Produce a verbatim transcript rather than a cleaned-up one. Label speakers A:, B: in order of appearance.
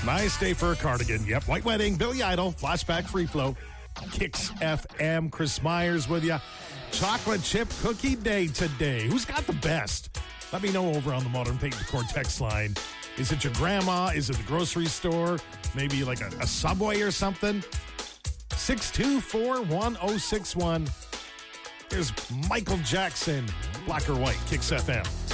A: Nice day for a cardigan. Yep, White Wedding, Billy Idol, Flashback Free Flow, Kicks F M, Chris Myers with you. Chocolate chip cookie day today. Who's got the best? Let me know over on the Modern Paint Decor text line. Is it your grandma? Is it the grocery store? Maybe like a, a Subway or something? six two four, one oh six one. Here's Michael Jackson, Black or White, Kicks F M.